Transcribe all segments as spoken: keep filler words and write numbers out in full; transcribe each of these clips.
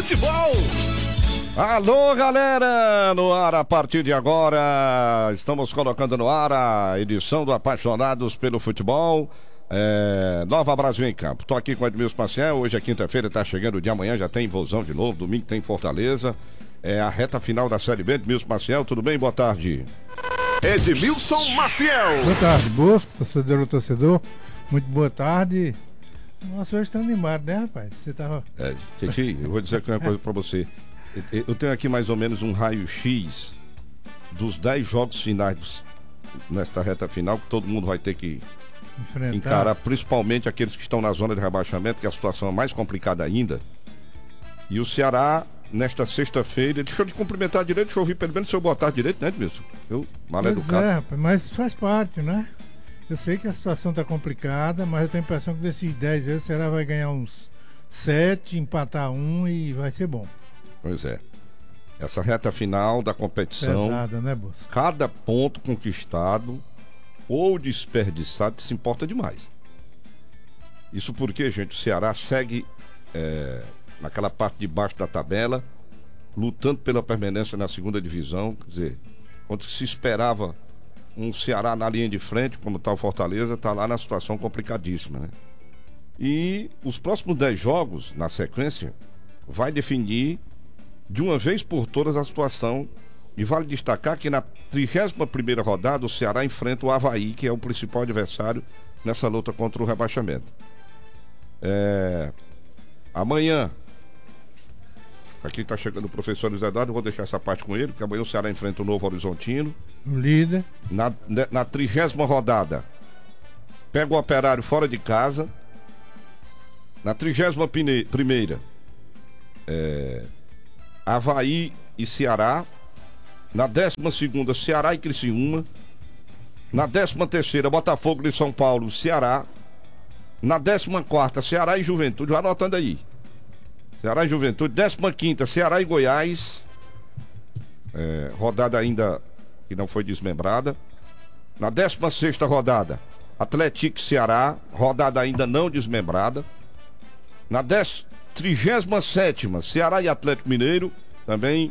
futebol. Alô, galera! No ar a partir de agora, estamos colocando no ar a edição do Apaixonados pelo Futebol. É, Nova Brasil em Campo. Tô aqui com o Edmilson Maciel. Hoje é quinta-feira, tá chegando o dia, amanhã já tem Vozão de novo. Domingo tem Fortaleza. É a reta final da Série B. Edmilson Maciel, tudo bem? Boa tarde. Edmilson Maciel. Boa tarde, Bosco, torcedor ou torcedor. Muito boa tarde. Nossa, hoje tá animado, né, rapaz? Você tava. É, Titi, eu vou dizer uma coisa pra você. Eu tenho aqui mais ou menos um raio-x dos dez jogos finais nesta reta final, que todo mundo vai ter que enfrentar. Encarar, principalmente aqueles que estão na zona de rebaixamento, que a situação é mais complicada ainda. E o Ceará, nesta sexta-feira, deixa eu te cumprimentar direito, deixa eu ouvir pelo menos o seu boa tarde direito, né, Edmilson? Eu, mal pois educado. É, rapaz, mas faz parte, né? Eu sei que a situação tá complicada, mas eu tenho a impressão que desses dez aí o Ceará vai ganhar uns sete, empatar um e vai ser bom. Pois é. Essa reta final da competição. Pesada, né, Bosco? Cada ponto conquistado ou desperdiçado se importa demais. Isso porque, gente, o Ceará segue é, naquela parte de baixo da tabela, lutando pela permanência na segunda divisão. Quer dizer, quando se esperava um Ceará na linha de frente, como está o Fortaleza, está lá na situação complicadíssima, né? E os próximos dez jogos, na sequência, vai definir de uma vez por todas a situação. E vale destacar que na trigésima primeira rodada o Ceará enfrenta o Avaí, que é o principal adversário nessa luta contra o rebaixamento. É... Amanhã, aqui está chegando o professor Luiz Eduardo, vou deixar essa parte com ele, porque amanhã o Ceará enfrenta o Novo Horizontino. O líder. Na, na trigésima rodada, pega o Operário fora de casa. Na trigésima primeira, é... Avaí e Ceará. Na décima segunda, Ceará e Criciúma. Na décima terceira, Botafogo de São Paulo, Ceará. Na décima quarta, Ceará e Juventude. Vai anotando aí. Ceará e Juventude. Décima quinta, Ceará e Goiás. É, rodada ainda que não foi desmembrada. Na décima sexta rodada, Atlético e Ceará. Rodada ainda não desmembrada. Na trigésima sétima, Ceará e Atlético Mineiro. Também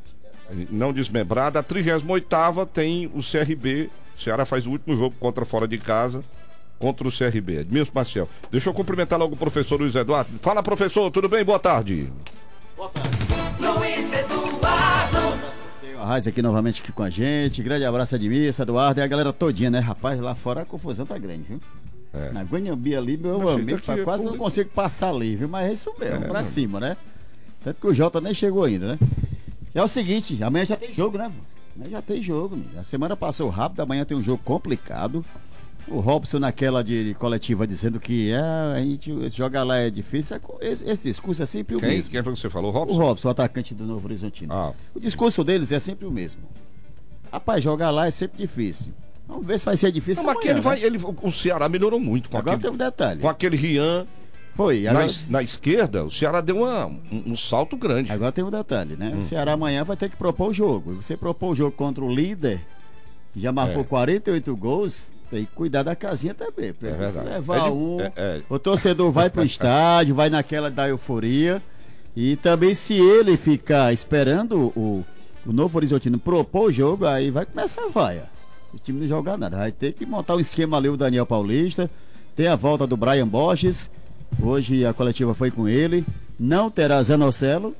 não desmembrada. A trigésima oitava tem o C R B. O Ceará faz o último jogo contra fora de casa, contra o C R B. Edmilson Maciel. Deixa eu cumprimentar logo o professor Luiz Eduardo. Fala, professor, tudo bem? Boa tarde. Boa tarde. Luiz Eduardo. A Raiz aqui novamente aqui com a gente. Grande abraço, Edmilson, Eduardo e a galera todinha, né? Rapaz, lá fora a confusão tá grande, viu? É. Na Guanhambi ali, meu mas, amigo, filho, quase é não consigo passar ali, viu? Mas é isso mesmo, é, pra cima, né? Tanto que o Jota nem chegou ainda, né? E é o seguinte, amanhã já tem jogo, né? Amanhã já tem jogo, amigo. A semana passou rápido, amanhã tem um jogo complicado. O Robson naquela de, de coletiva dizendo que é, a gente jogar lá é difícil. Esse, esse discurso é sempre o quem, mesmo. Quem foi que você falou? O Robson? O Robson, o atacante do Novo Horizontino. Ah. O discurso deles é sempre o mesmo. Rapaz, jogar lá é sempre difícil. Vamos ver se vai ser difícil. Não, mas amanhã, ele vai, né? ele, o Ceará melhorou muito com agora aquele, tem um detalhe. Com aquele Rian. Foi. Agora... Na, na esquerda, o Ceará deu uma, um, um salto grande. Agora tem um detalhe, né? Hum. O Ceará amanhã vai ter que propor o jogo. Você propor o jogo contra o líder, que já marcou é. quarenta e oito gols, tem que cuidar da casinha também. Pra é você levar é de... um. É, é. O torcedor vai pro estádio, vai naquela da euforia. E também, se ele ficar esperando o, o Novo Horizontino propor o jogo, aí vai começar a vaia. O time não joga nada. Vai ter que montar um esquema ali, o Daniel Paulista. Tem a volta do Brian Borges. Hoje a coletiva foi com ele. Não terá Zé Nocelo.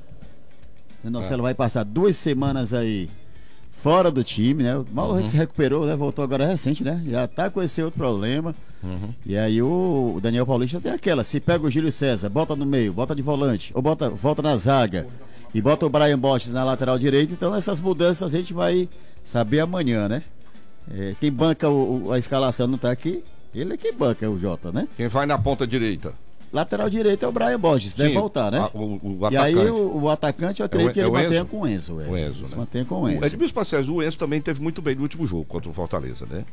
Zé Nocelo é. vai passar duas semanas aí fora do time, né? Mal uhum. se recuperou, né? Voltou agora recente, né? Já tá com esse outro problema. Uhum. E aí o, o Daniel Paulista tem aquela. Se pega o Júlio César, bota no meio, bota de volante, ou bota, volta na zaga e bota o Brian Borges na lateral direita. Então essas mudanças a gente vai saber amanhã, né? É, quem banca o, o, a escalação não tá aqui. Ele é quem banca, o Jota, né? Quem vai na ponta direita? Lateral direito é o Brian Borges, deve voltar, né? A, o, o e aí o, o atacante, eu acredito é o, que ele é mantenha com o Enzo. É. O Enzo, se né? mantém com o Enzo. O Edmilson Maciel, o Enzo também teve muito bem no último jogo contra o Fortaleza, né?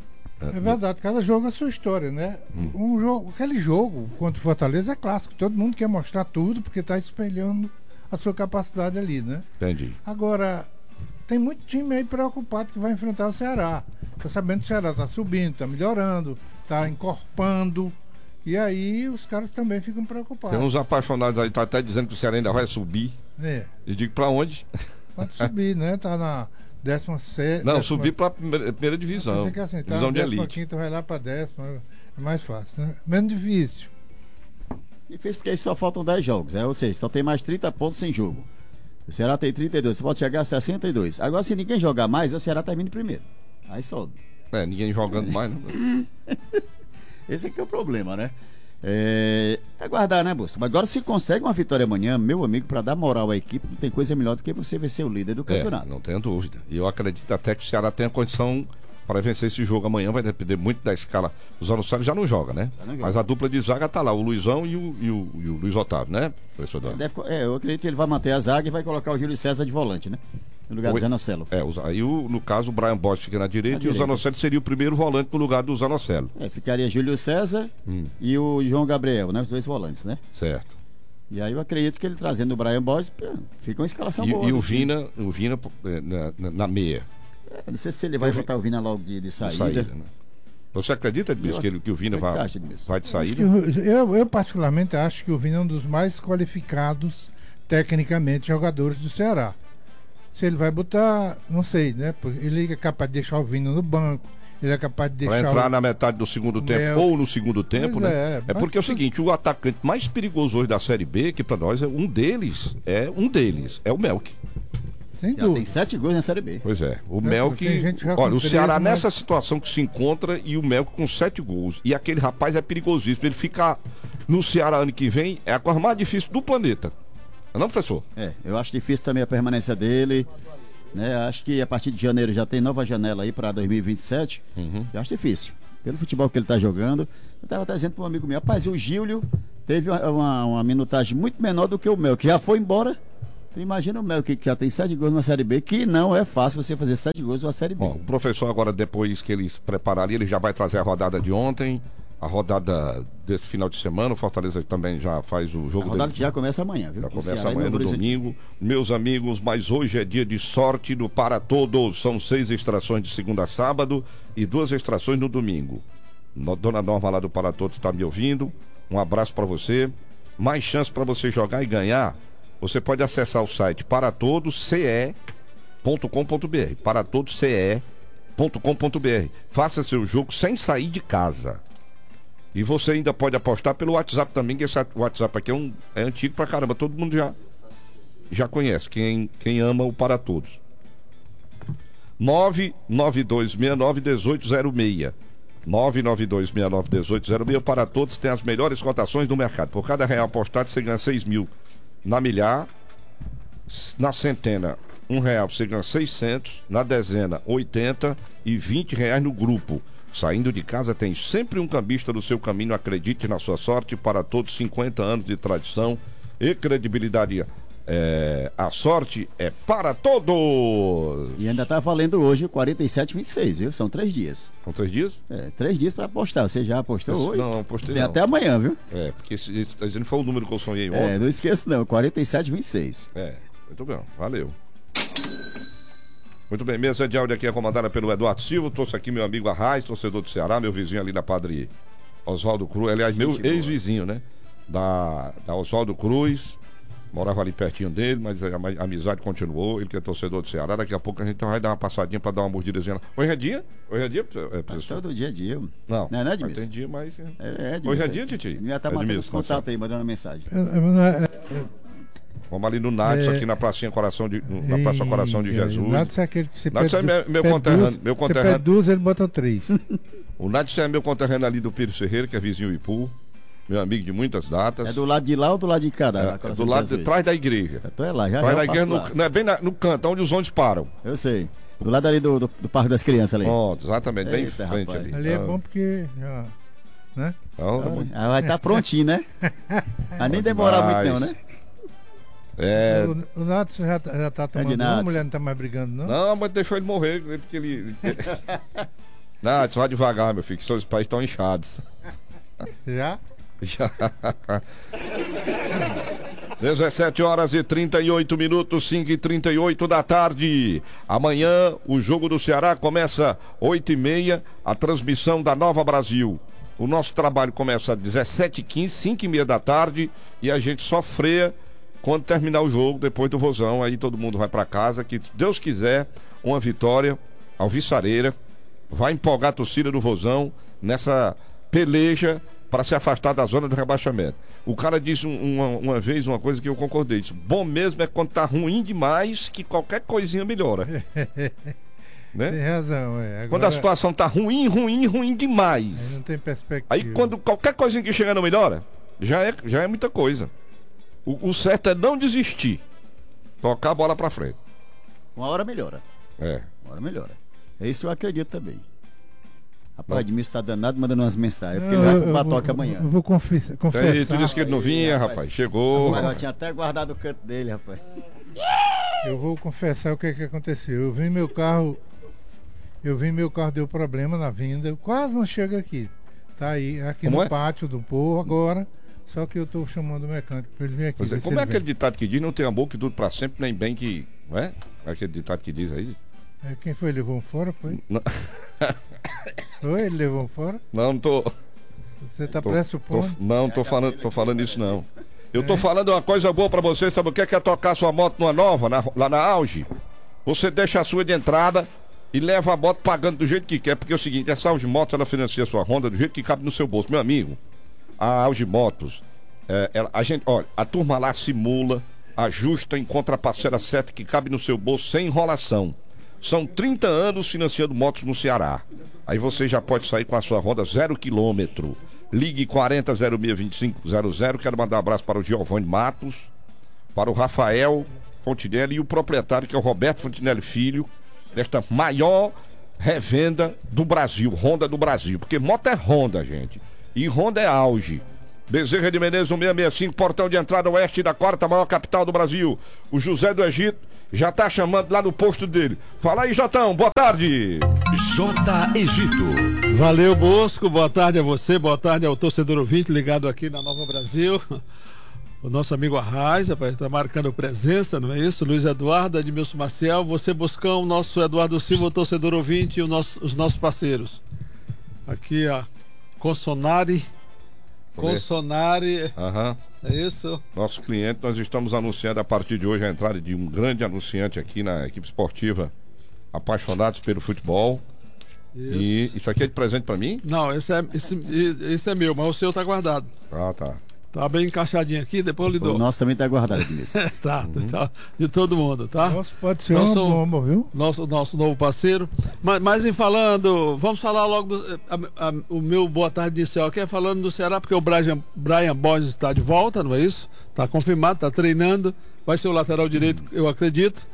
É verdade, cada jogo é a sua história, né? Hum. Um jogo, aquele jogo contra o Fortaleza é clássico, todo mundo quer mostrar tudo porque está espelhando a sua capacidade ali, né? Entendi. Agora, tem muito time aí preocupado que vai enfrentar o Ceará. Tá sabendo que o Ceará tá subindo, tá melhorando, tá encorpando. E aí os caras também ficam preocupados. Tem uns apaixonados aí, tá até dizendo que o Ceará ainda vai subir. É. E digo, pra onde? Pode subir, né? Tá na décima sexta. Não, décima... subir pra primeira, primeira divisão. Que assim, tá divisão de elite. quinta vai lá pra décima. É mais fácil, né? Menos difícil. Difícil porque aí só faltam dez jogos, né? Ou seja, só tem mais trinta pontos sem jogo. O Ceará tem trinta e dois, você pode chegar a sessenta e dois. Agora, se ninguém jogar mais, o Ceará termina em primeiro. Aí sobe. É, ninguém jogando mais, né? Esse aqui é o problema, né? É, é aguardar, né, Busto? Mas agora, se consegue uma vitória amanhã, meu amigo, para dar moral à equipe, não tem coisa melhor do que você vencer o líder do campeonato. É, não tenho dúvida. E eu acredito até que o Ceará tenha condição para vencer esse jogo amanhã. Vai depender muito da escala. O Zanussi já não joga, né? Não joga. Mas a dupla de zaga tá lá, o Luizão e o, e o, e o Luiz Otávio, né, professor Eduardo? Deve, é, eu acredito que ele vai manter a zaga e vai colocar o Júlio César de volante, né? No lugar Oi? do Zanocelo. É, aí o, no caso o Brian Bosch fica na direita, na e direita. O Zanocelo seria o primeiro volante no lugar do Zanocelo. É, ficaria Júlio César hum. e o João Gabriel, né? Os dois volantes, né? Certo. E aí eu acredito que ele trazendo o Brian Bosch, fica uma escalação e, boa. E o Vina, o Vina na, na, na meia. É, não sei se ele vai eu botar vi... o Vina logo de, de saída. De saída, né? Você acredita, Edmilson, que, que o Vina vai, acha, vai de saída? Eu, eu particularmente acho que o Vina é um dos mais qualificados tecnicamente jogadores do Ceará. Se ele vai botar, não sei, né? Ele é capaz de deixar o Vina no banco, ele é capaz de deixar. Vai entrar o... na metade do segundo tempo Mel... ou no segundo tempo, pois né? É, é porque é o seguinte: o atacante mais perigoso hoje da Série B, que pra nós é um deles, é um deles, é o Melk. Sem já tem sete gols na Série B. Pois é, o é, Melk. Olha, o três, Ceará mas... nessa situação que se encontra e o Melk com sete gols. E aquele rapaz é perigosíssimo. Ele ficar no Ceará ano que vem é a coisa mais difícil do planeta. Não é, não, professor? É, eu acho difícil também a permanência dele. Né? Acho que a partir de janeiro já tem nova janela aí para dois mil e vinte e sete. Uhum. Eu acho difícil. Pelo futebol que ele tá jogando. Eu tava até dizendo para um amigo meu, rapaz, o Gílio teve uma, uma, uma minutagem muito menor do que o Mel, que já foi embora. Então, imagina o Mel que, que já tem sete gols na Série B, que não é fácil você fazer sete gols na Série B. Bom, o professor agora, depois que ele se preparar ali, ele já vai trazer a rodada de ontem, a rodada desse final de semana. O Fortaleza também já faz o jogo. A rodada dele. que já começa amanhã, viu? Já começa amanhã no domingo. Meus amigos, mas hoje é dia de sorte no Para Todos. São seis extrações de segunda a sábado e duas extrações no domingo. Dona Norma lá do Para Todos está me ouvindo. Um abraço para você. Mais chance para você jogar e ganhar. Você pode acessar o site para todos c e ponto com ponto b r. para todos c e ponto com ponto b r. Faça seu jogo sem sair de casa. E você ainda pode apostar pelo WhatsApp também, que esse WhatsApp aqui é, um, é antigo pra caramba. Todo mundo já, já conhece, quem, quem ama o Para Todos. nove nove dois seis nove um oito zero seis. nove nove dois seis nove um oito zero seis. Para Todos tem as melhores cotações do mercado. Por cada real apostado, você ganha seis mil na milhar. Na centena, um real você ganha seiscentos. Na dezena, oitenta. E vinte reais no grupo. Saindo de casa tem sempre um cambista no seu caminho. Acredite na sua sorte. Para Todos, cinquenta anos de tradição e credibilidade. É, a sorte é para todos. E ainda tá valendo hoje o quarenta e sete vinte e seis, viu? São três dias. São três dias? É, três dias pra apostar. Você já apostou esse, hoje? Não, não postei Tem não. até amanhã, viu? É, porque esse, esse, esse não foi o número que eu sonhei ontem. É, não esqueça não, quarenta e sete vinte e seis. É, muito bem, valeu. Muito bem, mesa de áudio aqui é comandada pelo Eduardo Silva. Trouxe aqui meu amigo Arraiz, torcedor do Ceará, meu vizinho ali da Padre Oswaldo Cruz. Aliás, meu ex-vizinho, né? Da, da Oswaldo Cruz. Morava ali pertinho dele, mas a, a amizade continuou. Ele que é torcedor do Ceará. Daqui a pouco a gente vai dar uma passadinha pra dar uma mordidazinha. Hoje é dia? Hoje é dia, é, professor? Todo dia é dia. Não, não é, não é Edmilson? Tem dia, mas... É, é, hoje é dia, Titi? Já tá mandando os contatos aí, mandando mensagem. É, é, é, Vamos ali no Nats, é... aqui na Pracinha Coração de, na Praça Coração de Jesus. O Nats é aquele que você Nats é meu, meu conterrâneo. Meu conterrâneo. Você pede duas, ele bota três. O Nats é meu conterrâneo ali do Pires Ferreira, que é vizinho Ipu. Meu amigo de muitas datas. É do lado de lá ou do lado de cá? Da é, é do lado de trás da igreja. Então é lá, já Trás já da igreja, no, não é bem na, no canto, onde os ônibus param. Eu sei. Do lado ali do, do, do Parque das Crianças ali. Pronto, exatamente, bem Eita, em frente rapaz. ali. Ali é bom porque já, né? Então, ah, vai estar tá prontinho, né? Vai nem demorar muito não, né? É... O, o Nato já, já tá tomando uma, a mulher não tá mais brigando, não? Não, mas deixou ele morrer, porque ele... Nato, vai devagar, meu filho, que seus pais estão inchados. Já? Já. dezessete horas e trinta e oito minutos, cinco e trinta e oito da tarde. Amanhã o jogo do Ceará começa oito e meia, a transmissão da Nova Brasil. O nosso trabalho começa às dezessete e quinze, cinco e meia da tarde, e a gente só freia quando terminar o jogo, depois do Vozão. Aí todo mundo vai para casa, que se Deus quiser, uma vitória alvissareira, vai empolgar a torcida do Vozão nessa peleja para se afastar da zona do rebaixamento. O cara disse uma, uma vez uma coisa que eu concordei, disse, bom mesmo é quando tá ruim demais, que qualquer coisinha melhora. Né? Tem razão, é. Agora, quando a situação tá ruim, ruim, ruim demais. Aí não tem perspectiva. Aí quando qualquer coisinha que chega não melhora, já é, já é muita coisa. O, o certo é não desistir. Tocar a bola pra frente. Uma hora melhora. É. Uma hora melhora. É isso que eu acredito também. Rapaz, Edmilson tá danado mandando umas mensagens. Porque ele vai pro Batoque amanhã. Eu vou confessar. Aí, tu disse que ele não vinha, rapaz. rapaz. Chegou. Mas eu tinha até guardado o canto dele, rapaz. Eu vou confessar o que, que aconteceu. Eu vi meu carro. Eu vi meu carro deu problema na vinda. Eu quase não chego aqui. Tá aí, aqui como no é? pátio do povo agora. Só que eu tô chamando o mecânico para ele vir aqui. É, como é aquele ditado que diz, não tem amor que dure pra sempre, nem bem que. Não é? Aquele ditado que diz aí. É, quem foi? Levou um fora? Foi? Não. Foi? Ele levou um fora? Não, não tô. Você tá tô, pressupondo? Tô, não, tô falando, tô falando isso não. Eu tô é. falando uma coisa boa pra você, sabe o que é, que é tocar sua moto numa nova, na, lá na Auge? Você deixa a sua de entrada e leva a moto pagando do jeito que quer, porque é o seguinte, essa Auge Motos, ela financia a sua Honda do jeito que cabe no seu bolso. Meu amigo, a Auge Motos, é, ela, a gente, olha, a turma lá simula, ajusta, encontra a parcela certa que cabe no seu bolso sem enrolação. São trinta anos financiando motos no Ceará. Aí você já pode sair com a sua Honda zero quilômetro. Ligue quarenta, zero seis, vinte e cinco zero zero. Quero mandar um abraço para o Giovanni Matos, para o Rafael Fontinelli e o proprietário, que é o Roberto Fontinelli Filho, desta maior revenda do Brasil, Honda do Brasil. Porque moto é Honda, gente. E Honda é Auge. Bezerra de Menezes, um seis seis cinco, portão de entrada oeste da quarta maior capital do Brasil. O José do Egito já tá chamando lá no posto dele. Fala aí, Jotão, boa tarde. J Egito. Valeu, Bosco, boa tarde a você, boa tarde ao torcedor ouvinte ligado aqui na Nova Brasil. O nosso amigo Arraiz, rapaz, tá marcando presença, não é isso? Luiz Eduardo, Edmilson Maciel, você Boscão, o nosso Eduardo Silva, o torcedor ouvinte e o nosso, os nossos parceiros. Aqui, a Consonari. Consonari. Aham. É isso? Nosso cliente, nós estamos anunciando a partir de hoje a entrada de um grande anunciante aqui na equipe esportiva Apaixonados pelo Futebol. Isso. E isso aqui é de presente pra mim? Não, esse é, esse, esse é meu, mas o seu tá guardado. Ah, tá. Tá bem encaixadinho aqui, depois eu lhe dou. O nosso também tá guardado aqui nisso. tá, uhum. tá, de todo mundo, tá? Nosso pode ser nosso, uma bomba, viu? Nosso, nosso novo parceiro. Mas, mas em falando, vamos falar logo do a, a, o meu boa tarde inicial aqui é falando do Ceará, porque o Brian, Brian Borges está de volta, não é isso? Está confirmado, está treinando, vai ser o lateral direito, uhum. eu acredito.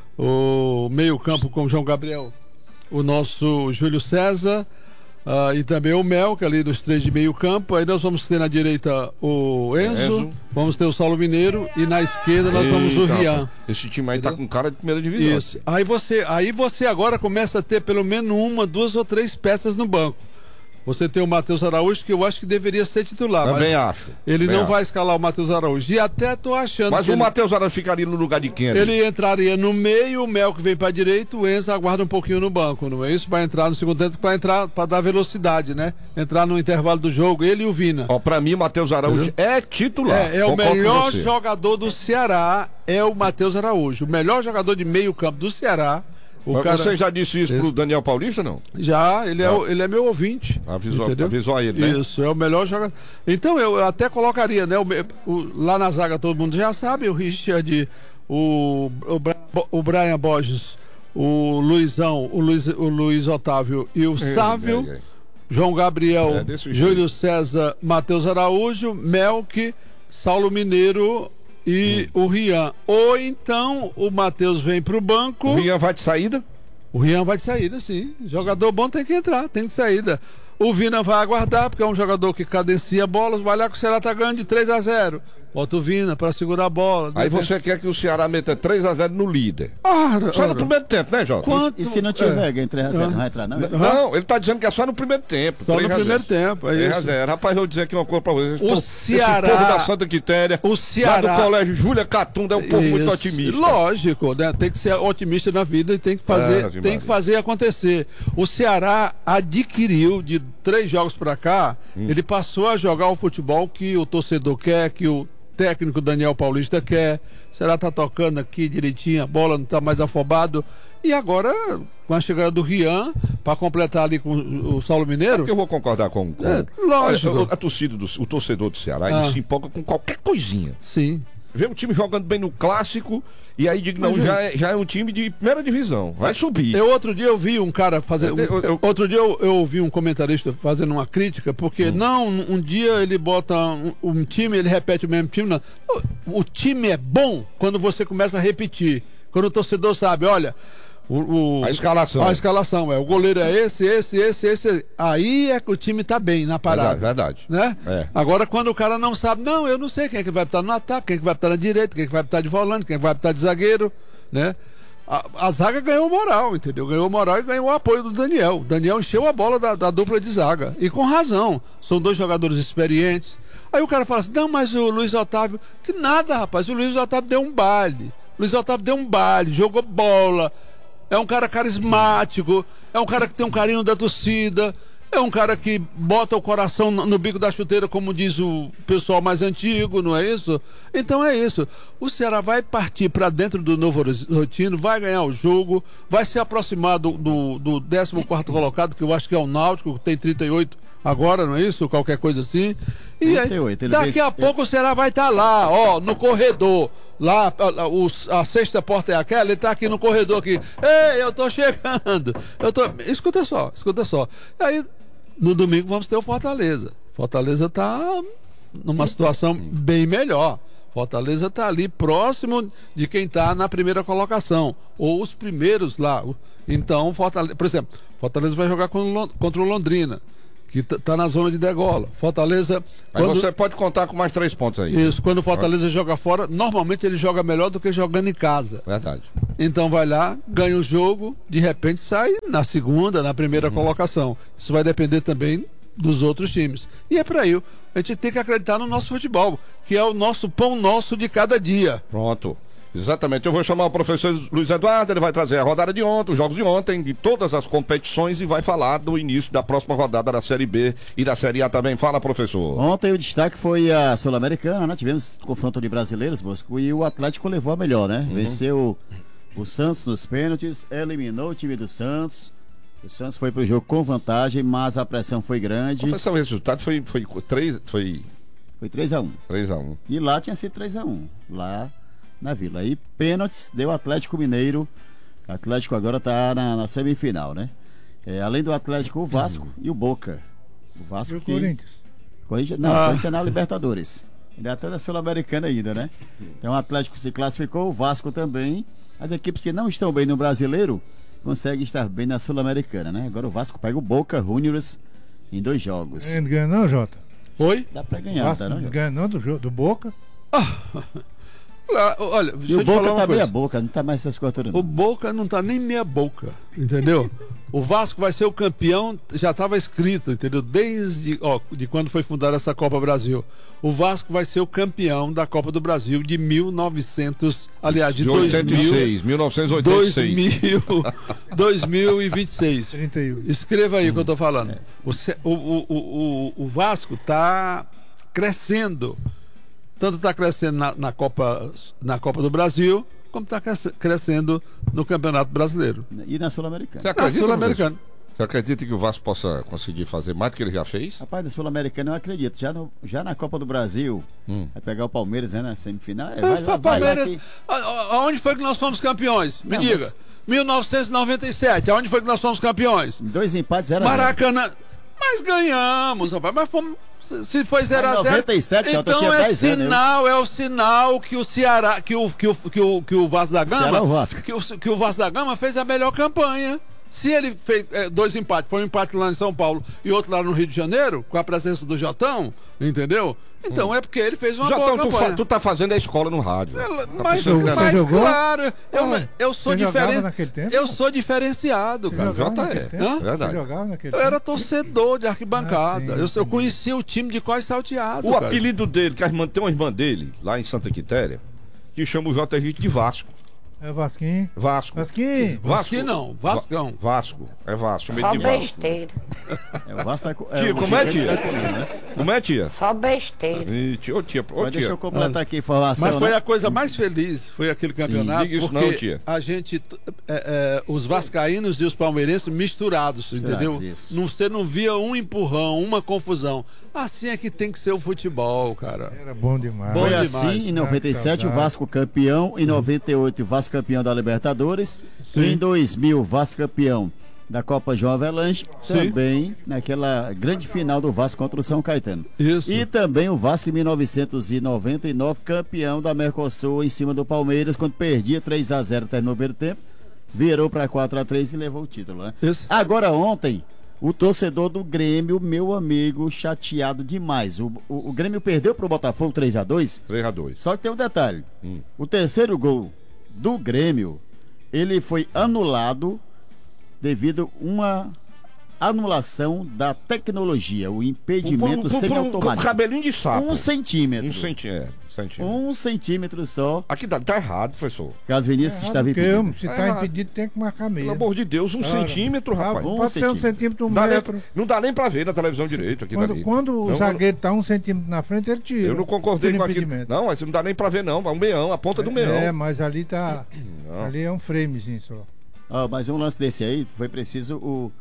O meio campo com o João Gabriel, o nosso Júlio César. Uh, e também o Melca ali dos três de meio campo. Aí nós vamos ter na direita o Enzo, Enzo. Vamos ter o Saulo Mineiro e na esquerda nós Eita, vamos o Rian. Esse time aí entendeu? Tá com cara de primeira divisão. Isso. Aí você, aí você agora começa a ter pelo menos uma, duas ou três peças no banco. Você tem o Matheus Araújo, que eu acho que deveria ser titular. Também acho. Ele também não acho. vai escalar o Matheus Araújo. E até tô achando Mas que o ele... Matheus Araújo ficaria no lugar de quem? Ali? Ele entraria no meio, o Mel que vem para direita, o Enzo aguarda um pouquinho no banco, não é isso? Para entrar no segundo tempo, para entrar, para dar velocidade, né? Entrar no intervalo do jogo, ele e o Vina. Ó, para mim, o Matheus Araújo uhum. é titular. É, é o melhor jogador do Ceará, é o Matheus Araújo. O melhor jogador de meio campo do Ceará. O Mas cara... Você já disse isso pro Daniel Paulista, não? Já, ele, é, o, ele é meu ouvinte. Avisou, avisou a ele, né? Isso, é o melhor jogador. Então eu até colocaria, né? O, o, lá na zaga todo mundo já sabe, o Richard, o, o, o Brian Borges, o Luizão, o Luiz, o Luiz Otávio e o Sávio, é, é, é. João Gabriel, é Júlio César, Matheus Araújo, Melk, Saulo Mineiro e hum. o Rian. Ou então o Matheus vem pro banco. O Rian vai de saída? O Rian vai de saída, sim. Jogador bom tem que entrar, tem de saída. O Vina vai aguardar, porque é um jogador que cadencia bolas. Vai lá que o Ceará tá ganhando de três a zero. Bota o Vina pra segurar a bola. Aí você ver... quer que o Ceará meta três a zero no líder. Ora, só ora. no primeiro tempo, né, Jota? E, e se não tiver é. três a zero, não vai entrar, não? Não, ele tá dizendo que é só no primeiro tempo. Só no primeiro tempo, é três a zero. Rapaz, eu vou dizer aqui uma coisa pra vocês. O Ceará... Esse povo da Santa Quitéria, o Ceará... lá do colégio Júlia Catunda, é um povo isso. muito otimista. Lógico, né? Tem que ser otimista na vida e tem que fazer, é, tem que fazer acontecer. O Ceará adquiriu de três jogos pra cá, hum. ele passou a jogar o futebol que o torcedor quer, que o técnico Daniel Paulista quer. Será tá tocando aqui direitinho, a bola não tá mais afobado. E agora, com a chegada do Rian, para completar ali com o Saulo Mineiro. É eu vou concordar com. com... É, lógico. A, a torcida, do, o torcedor do Ceará, ah. ele se empolga com qualquer coisinha. Sim. Vê o time jogando bem no clássico e aí digo, não, já é, já é um time de primeira divisão, vai subir. Eu outro dia eu vi um cara fazer. Um, eu, eu, outro dia eu, eu ouvi um comentarista fazendo uma crítica, porque hum. não, um dia ele bota um, um time, ele repete o mesmo time. Não. O, o time é bom quando você começa a repetir. Quando o torcedor sabe, olha. O, o, a escalação. A escalação, é. O goleiro é esse, esse, esse, esse. Aí é que o time tá bem na parada. Verdade. Né? É. Agora, quando o cara não sabe, não, eu não sei quem é que vai estar no ataque, quem é que vai estar na direita, quem é que vai estar de volante, quem é que vai estar de zagueiro, né? A, a zaga ganhou moral, entendeu? Ganhou moral e ganhou o apoio do Daniel. O Daniel encheu a bola da, da dupla de zaga. E com razão. São dois jogadores experientes. Aí o cara fala assim, não, mas o Luiz Otávio... Que nada, rapaz. O Luiz Otávio deu um baile. O Luiz Otávio deu um baile, jogou bola... É um cara carismático, é um cara que tem um carinho da torcida, é um cara que bota o coração no, no bico da chuteira, como diz o pessoal mais antigo, não é isso? Então é isso. O Ceará vai partir para dentro do Novo Horizontino, vai ganhar o jogo, vai se aproximar do, do, do décimo quarto colocado, que eu acho que é o Náutico, que tem trinta e oito agora, não é isso? Qualquer coisa assim. E aí, trinta e oito, daqui fez... a pouco o Ceará vai estar tá lá, ó, no corredor. Lá, a, a, a sexta porta é aquela, ele tá aqui no corredor aqui. Ei, eu tô chegando. Eu tô... Escuta só, escuta só. Aí, no domingo, vamos ter o Fortaleza. Fortaleza tá numa situação bem melhor. Fortaleza tá ali próximo de quem tá na primeira colocação. Ou os primeiros lá. Então, Fortaleza, por exemplo, Fortaleza vai jogar contra o Londrina, que tá na zona de degola. Fortaleza... Mas quando... você pode contar com mais três pontos aí. Isso, quando o Fortaleza ah. joga fora, normalmente ele joga melhor do que jogando em casa. Verdade. Então vai lá, ganha o jogo, de repente sai na segunda, na primeira uhum. colocação. Isso vai depender também dos outros times. E é para aí, a gente tem que acreditar no nosso futebol, que é o nosso pão nosso de cada dia. Pronto. Exatamente, eu vou chamar o professor Luiz Eduardo, ele vai trazer a rodada de ontem, os jogos de ontem, de todas as competições e vai falar do início da próxima rodada da Série B e da Série A também. Fala, professor. Ontem o destaque foi a Sul-Americana, né? Tivemos confronto de brasileiros, Bosco, e o Atlético levou a melhor, né? Uhum. Venceu o Santos nos pênaltis, eliminou o time do Santos. O Santos foi pro jogo com vantagem, mas a pressão foi grande. Professor, o resultado foi foi três, foi foi três a um. três a um. E lá tinha sido três a um. Lá na Vila. Aí pênaltis, deu Atlético Mineiro. O Atlético agora tá na, na semifinal, né? É, além do Atlético, o Vasco uhum. e o Boca. O Vasco e o que... Corinthians. Corinthians. Não, ah. Corinthians na Libertadores. Ainda até da Sul-Americana ainda, né? Então o Atlético se classificou, o Vasco também. As equipes que não estão bem no Brasileiro conseguem estar bem na Sul-Americana, né? Agora o Vasco pega o Boca Juniors em dois jogos. Ele ganha não, Jota? Oi? Dá pra ganhar, tá, não? Ganha não do, do Boca? Ah. Olha, e o Boca tá meia boca, não tá mais essas coisas todas. O Boca não tá nem meia boca, entendeu? O Vasco vai ser o campeão, já estava escrito, entendeu? Desde ó, de quando foi fundada essa Copa Brasil. O Vasco vai ser o campeão da Copa do Brasil de mil e novecentos, aliás, de, de oitenta e seis, mil novecentos e oitenta e seis. dois mil e vinte e seis. trinta e um. Escreva aí o que eu tô falando. O, o, o, o, o Vasco tá crescendo. Tanto está crescendo na, na, Copa, na Copa do Brasil, como está crescendo no Campeonato Brasileiro. E na Sul-Americana. Você acredita, Sul-Americana. Você acredita que o Vasco possa conseguir fazer mais do que ele já fez? Rapaz, na Sul-Americana eu acredito. Já, no, já na Copa do Brasil, hum. vai pegar o Palmeiras, né, na semifinal. É, vai, vai, Palmeiras, vai aonde foi que nós fomos campeões? Me Não, diga. Mas... mil novecentos e noventa e sete, aonde foi que nós fomos campeões? Dois empates, zero a zero. Maracanã. Mas ganhamos, rapaz. Mas fomos. Se foi zero a zero, noventa e sete, então tinha é dez sinal, anos, é o sinal que o Ceará, que o, que o, que o, que o Vasco da Gama, Ceará, o Vasco. Que, o, que o Vasco da Gama fez a melhor campanha. Se ele fez é, dois empates, foi um empate lá em São Paulo e outro lá no Rio de Janeiro, com a presença do Jotão, entendeu? Então hum. é porque ele fez uma Jotão, boa campanha. Tu, tu tá fazendo a escola no rádio. Ela, tá mas mas jogou? claro, eu, ah, eu sou diferente. Eu sou diferenciado, você cara. Jota é, tempo? verdade. Eu tempo? Era torcedor de arquibancada. Ah, sim, eu, eu conhecia o time de quase salteado. O cara. apelido dele, que a irmã, tem uma irmã dele, lá em Santa Quitéria, que chama o J G de Vasco. É Vasquinho. Vasco. Vasquinho. Vasquinho não, Vascão. Vasco. É Vasco. Só besteira. É, o Vasco tá, é, Tia, o como é, time tia? tá com ele, né? Como é, tia? Só besteira. E, tia, ô, tia, ô, Mas deixa tia. eu completar aqui a informação. Mas foi né? a coisa mais feliz, foi aquele campeonato, diga isso porque não, tia. a gente, é, é, os vascaínos e os palmeirenses misturados, entendeu? Isso. Não, você não via um empurrão, uma confusão. Assim é que tem que ser o futebol, cara. Era bom demais. Bom Foi demais. assim, em noventa e sete o Vasco campeão, em noventa e oito o Vasco campeão da Libertadores, em dois mil o Vasco campeão da Copa João Avelange, também naquela grande final do Vasco contra o São Caetano. Isso. E também o Vasco em mil novecentos e noventa e nove, campeão da Mercosul em cima do Palmeiras, quando perdia três a zero, terminou o primeiro tempo, virou para quatro a três e levou o título, né? Isso. Agora ontem, o torcedor do Grêmio, meu amigo, chateado demais. O, o, o Grêmio perdeu pro Botafogo três a dois. três a dois. Só que tem um detalhe. Hum. O terceiro gol do Grêmio, ele foi anulado devido a uma anulação da tecnologia, o impedimento Com- com- com- semiautomático. com cabelinho de sapo. Um centímetro. Um centímetro. É, centímetro. Um centímetro só. Aqui tá, tá errado, professor. Carlos Vinícius estava Porque impedido. se É tá errado. impedido, tem que marcar mesmo. Pelo amor de Deus, um Cara, centímetro, Ah, rapaz. um pode ser um centímetro. centímetro, um Não dá, metro. nem, não dá nem pra ver na televisão direito aqui Quando, dali. quando o Não, zagueiro tá um centímetro na frente, ele tira. Eu não concordei Tira com aquilo. impedimento. Não, mas não dá nem pra ver, não. É um meião, a ponta do meião. É, mas ali tá. Não. Ali é um framezinho só. Ah, mas um lance desse aí, foi preciso o,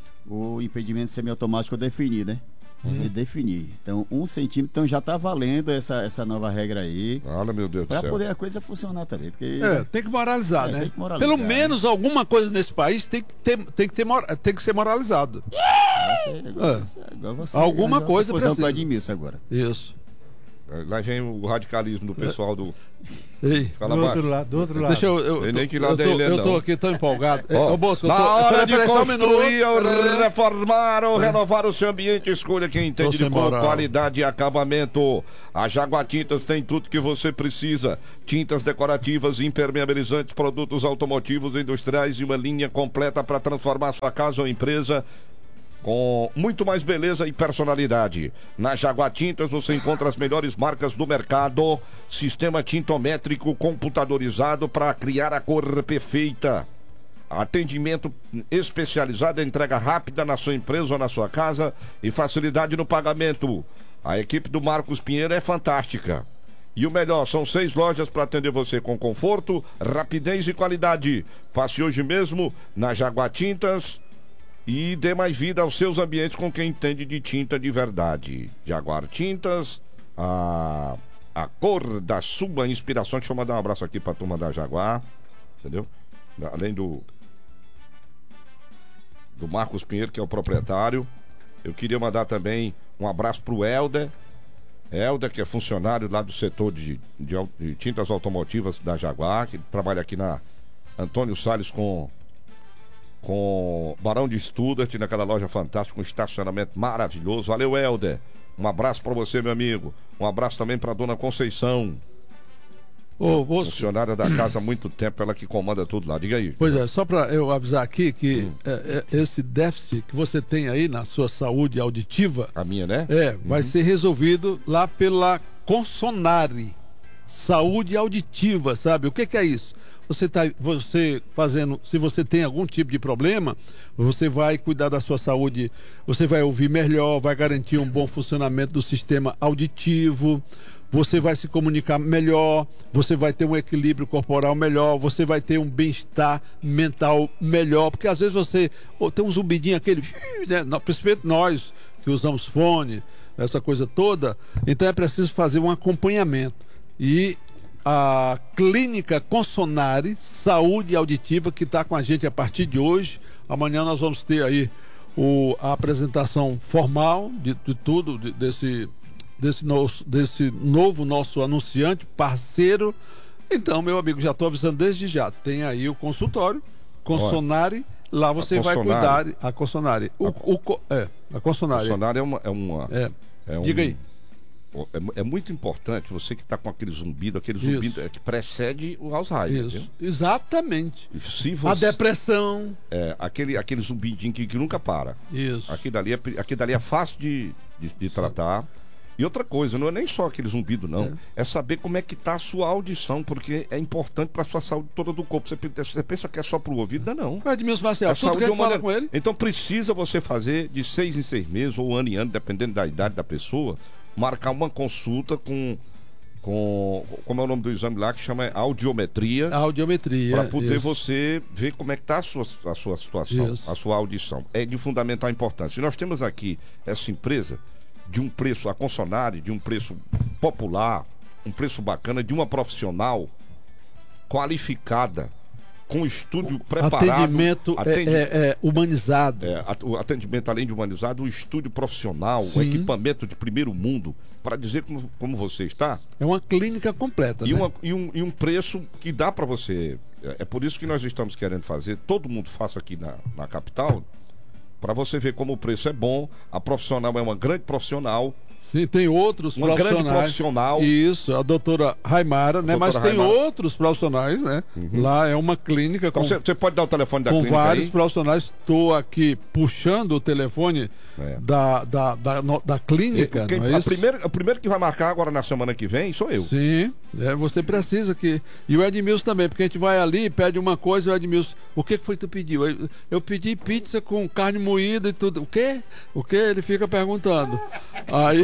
o impedimento semiautomático definir, né? Uhum. E definir. Então, um centímetro, então já tá valendo essa, essa nova regra aí. Olha, meu Deus do Pra céu. poder a coisa funcionar também. Porque É, tem que moralizar, É, né? tem que moralizar, Pelo né? menos alguma coisa nesse país tem que ter, tem que ter, mor- tem que ser moralizado. você, igual, É. você, igual você, Alguma arranjou uma coisa confusão com o precisa. Edmilson agora. Isso. Lá vem o radicalismo do pessoal do. Ei, Fala Do baixo. outro lado, do outro lado. deixa eu. Eu, Tem tô, nem que ir lá eu, tô, dele, eu tô não. aqui tão empolgado. É, Ó, Ô, Bosco, eu na tô. hora peraí, de peraí, só um construir, minuto. ou reformar ou renovar o seu ambiente, escolha quem entende sem de cor, moral. qualidade e acabamento. A Jaguar Tintas tem tudo que você precisa. Tintas decorativas, impermeabilizantes, produtos automotivos, industriais e uma linha completa para transformar sua casa ou empresa com muito mais beleza e personalidade. Na Jaguar Tintas você encontra as melhores marcas do mercado, sistema tintométrico computadorizado para criar a cor perfeita. Atendimento especializado, entrega rápida na sua empresa ou na sua casa e facilidade no pagamento. A equipe do Marcos Pinheiro é fantástica. E o melhor, são seis lojas para atender você com conforto, rapidez e qualidade. Passe hoje mesmo na Jaguar Tintas e dê mais vida aos seus ambientes com quem entende de tinta de verdade. Jaguar Tintas, a, a cor da sua inspiração. Deixa eu mandar um abraço aqui pra turma da Jaguar, entendeu? Além do do Marcos Pinheiro, que é o proprietário, eu queria mandar também um abraço pro Helder. Helder, que é funcionário lá do setor de, de, de tintas automotivas da Jaguar, que trabalha aqui na Antônio Salles com com Barão de Studart, naquela loja fantástica, um estacionamento maravilhoso. Valeu, Helder. Um abraço pra você, meu amigo. Um abraço também pra dona Conceição, Ô, Bosco, funcionária da casa há muito tempo, ela que comanda tudo lá. Diga aí. pois é, só para eu avisar aqui que é, é, esse déficit que você tem aí na sua saúde auditiva, A minha, né? é, vai ser resolvido lá pela Consonare, saúde auditiva, sabe? O que, que é isso? Você tá, você fazendo, se você tem algum tipo de problema, você vai cuidar da sua saúde, você vai ouvir melhor, vai garantir um bom funcionamento do sistema auditivo, você vai se comunicar melhor, você vai ter um equilíbrio corporal melhor, você vai ter um bem-estar mental melhor, porque às vezes você ou tem um zumbidinho aquele, né? Principalmente nós que usamos fone, essa coisa toda, então é preciso fazer um acompanhamento. E a Clínica Consonare Saúde Auditiva, que está com a gente a partir de hoje. Amanhã nós vamos ter aí o, a apresentação formal de, de tudo, de, desse, desse, nosso, desse novo nosso anunciante, parceiro. Então, meu amigo, já estou avisando desde já. Tem aí o consultório Consonare. Lá você A vai Consonare. cuidar. A Consonare. O, o, é, a Consonare. Funcionário é uma. É uma É. é um- Diga aí. É, é muito importante você que está com aquele zumbido, aquele zumbido que precede o Alzheimer. Isso. Viu? Exatamente. E se A você, depressão. é, aquele, aquele zumbidinho que, que nunca para. Isso. Aqui dali é, aqui dali é fácil de, de, de tratar. E outra coisa, não é nem só aquele zumbido, não. É, é saber como é que tá a sua audição, porque é importante para a sua saúde toda do corpo. Você, você pensa que é só pro ouvido? Não. É Edmilson Maciel, é tudo que a gente fala maneira... com ele. Então precisa você fazer de seis em seis meses, ou ano em ano, dependendo da idade da pessoa, marcar uma consulta com... com como é o nome do exame lá, que chama audiometria. Audiometria. Para poder isso. você ver como é que está a sua, a sua situação, isso. a sua audição. É de fundamental importância. E nós temos aqui essa empresa de um preço, a Consonare, de um preço popular, um preço bacana, de uma profissional qualificada, com estúdio preparado. Atendimento atendi... é, é, é, humanizado. É, o atendimento, além de humanizado, um estúdio profissional, Sim. um equipamento de primeiro mundo, para dizer como, como você está. É uma clínica completa, e, né? uma, e, um, e um preço que dá para você. É, é por isso que nós estamos querendo fazer, todo mundo faça aqui na, na capital, para você ver como o preço é bom. A profissional é uma grande profissional. Sim, tem outros uma profissionais. Uma grande profissional. Isso, a doutora Raimara, né? Doutora Mas tem Raimara. outros profissionais, né? Uhum. Lá é uma clínica então, com... Você então, pode dar o telefone da com clínica vários aí? profissionais. Estou aqui puxando o telefone é. da, da, da, no, da clínica, quem, não é a isso? primeira, o primeiro que vai marcar agora na semana que vem sou eu. Sim, é, você precisa que... E o Edmilson também, porque a gente vai ali, pede uma coisa e o Edmilson... O que foi que tu pediu? Eu, eu pedi pizza com carne moída e tudo. O quê? O quê? Ele fica perguntando. Aí...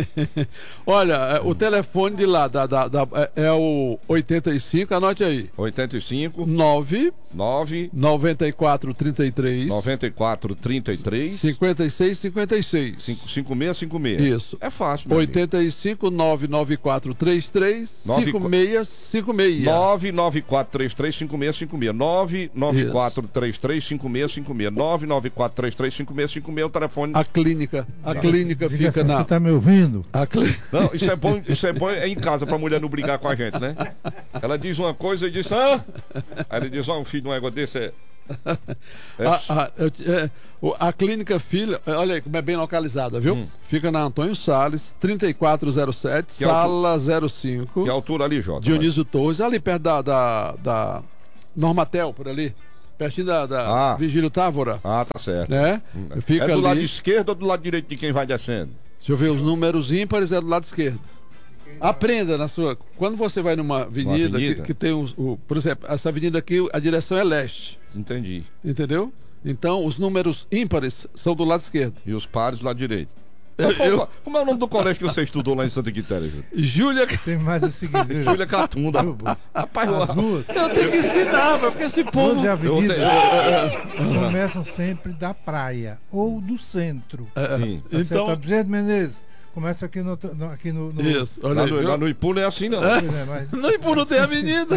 Olha, o telefone de lá da, da, da, é, é o oitenta e cinco, anote aí. oitenta e cinco nove nove noventa e quatro trinta e três noventa e quatro trinta e três cinquenta e seis cinquenta e seis cinco seis cinco seis. Isso. É fácil. oitenta e cinco nove nove quatro três três cinco seis cinco seis. nove nove quatro três três cinco seis cinco seis. nove nove quatro três três cinco seis cinco seis. nove nove quatro três três cinco seis cinco seis é o telefone. A clínica, a clínica Diga fica assim, na... Você tá me ouvindo? A clínica. Não, isso é bom, isso é bom é em casa pra mulher não brigar com a gente, né? Ela diz uma coisa e diz, ah! Aí ele diz, ó, um filho de um égua desse é. é... A, a, é, a clínica Filha, olha aí como é bem localizada, viu? Hum. Fica na Antônio Salles, trinta e quatro zero sete, que sala altura, zero cinco. Que altura ali, Jota? Dionísio mas... Torres, ali perto da, da, da Normatel, por ali. Pertinho da, da ah. Vigílio Távora. Ah, tá certo. Né? Hum. Fica é do ali... lado esquerdo ou do lado direito de quem vai descendo? Deixa eu ver, os números ímpares é do lado esquerdo. Aprenda na sua. Quando você vai numa avenida, avenida? Que, que tem o, o. Por exemplo, essa avenida aqui, a direção é leste. Entendi. Entendeu? Então, os números ímpares são do lado esquerdo. E os pares do lado direito. Eu, eu... Como é o nome do colégio que você estudou lá em Santa Quitéria, Júlio? Júlia. Tem mais o seguinte, Júlia Catunda. Rapaz, as ruas. Eu tenho que ensinar, porque esse povo. As avenidas tenho... começam sempre da praia ou do centro. Sim. Tá então, certo? Presidente Menezes, começa aqui no. no aqui no, no... Isso, olha lá, aí, no, lá no Ipu não é assim, não. É? Mas... No Ipu não tem avenida.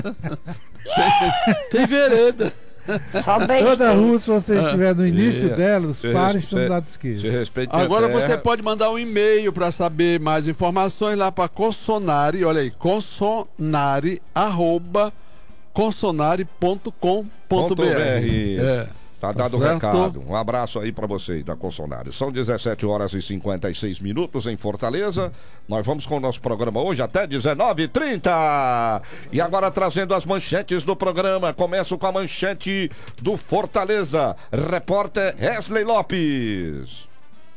tem, tem vereda. Só besteira. Toda rua, se você estiver no início é. dela, os Cê pares estão cê, do lado esquerdo. Agora você pode mandar um e-mail para saber mais informações lá para Consonare, olha aí, consonare arroba consonare ponto com ponto br. É. Tá dado o recado. Um abraço aí pra vocês da Consonare. São dezessete horas e cinquenta e seis minutos em Fortaleza. Nós vamos com o nosso programa hoje até dezenove e trinta. E agora trazendo as manchetes do programa. Começo com a manchete do Fortaleza. Repórter Wesley Lopes.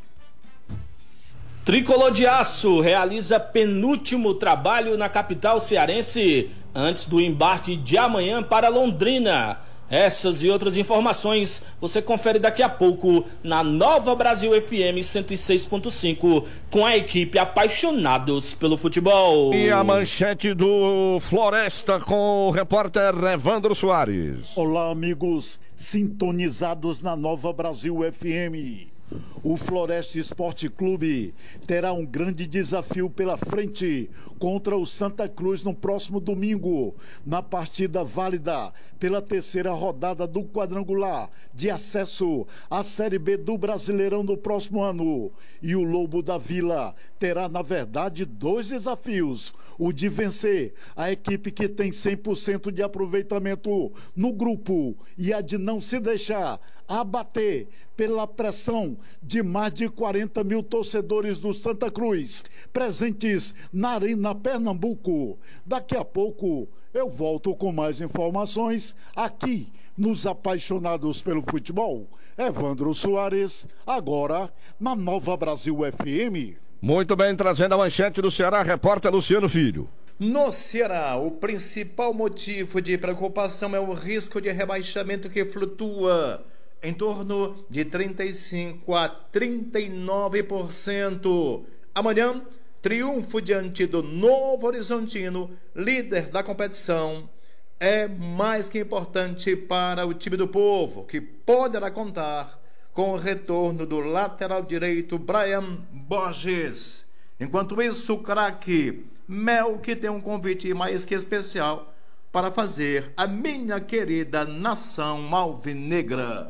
Tricolor de Aço realiza penúltimo trabalho na capital cearense antes do embarque de amanhã para Londrina. Essas e outras informações você confere daqui a pouco na Nova Brasil F M cento e seis ponto cinco com a equipe Apaixonados pelo Futebol. E a manchete do Floresta com o repórter Evandro Soares. Olá, amigos sintonizados na Nova Brasil F M. O Floresta Esporte Clube terá um grande desafio pela frente contra o Santa Cruz no próximo domingo, na partida válida pela terceira rodada do quadrangular de acesso à Série B do Brasileirão no próximo ano. E o Lobo da Vila terá, na verdade, dois desafios: o de vencer a equipe que tem cem por cento de aproveitamento no grupo e a de não se deixar abater pela pressão de mais de quarenta mil torcedores do Santa Cruz presentes na Arena Pernambuco. Daqui a pouco eu volto com mais informações aqui nos Apaixonados pelo Futebol. Evandro Soares, agora na Nova Brasil F M. Muito bem, trazendo a manchete do Ceará, repórter Luciano Filho. No Ceará, o principal motivo de preocupação é o risco de rebaixamento que flutua em torno de trinta e cinco a trinta e nove por cento. Amanhã, triunfo diante do Novo Horizontino, líder da competição, é mais que importante para o time do povo, que poderá contar com o retorno do lateral direito Brian Borges. Enquanto isso, o craque Mel, que tem um convite mais que especial para fazer a minha querida nação alvinegra.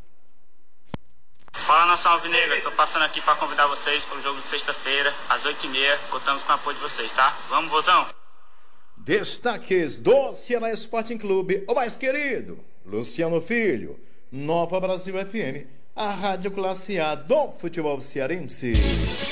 Fala, nação alvinegra, tô passando aqui para convidar vocês para o jogo de sexta-feira, às oito e meia. Contamos com o apoio de vocês, tá? Vamos, vozão! Destaques do Ceará Sporting Clube, o mais querido Luciano Filho, Nova Brasil F M, a rádio classe A do futebol cearense.